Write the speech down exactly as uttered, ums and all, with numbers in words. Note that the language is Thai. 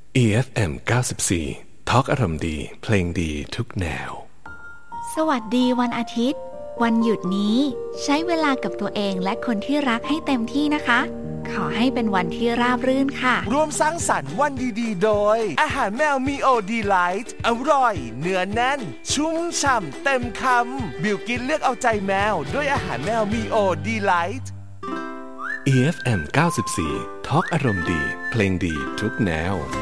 อี เอฟ เอ็ม เก้าสิบสี่ ทอล์กอารมณ์ดีเพลงดีทุกแนวสวัสดีวันอาทิตย์วันหยุดนี้ใช้เวลากับตัวเองและคนที่รักให้เต็มที่นะคะขอให้เป็นวันที่ราบรื่นค่ะร่วมสร้างสรรค์วันดีๆโดยอาหารแมวมีโอดีไลท์อร่อยเนื้อแน่นชุ่มฉ่ำเต็มคำบิวกินเลือกเอาใจแมวด้วยอาหารแมวมีโอดีไลท์อี เอฟ เอ็ม เก้าสิบสี่ ทอล์กอารมณ์ดีเพลงดีทุกแนว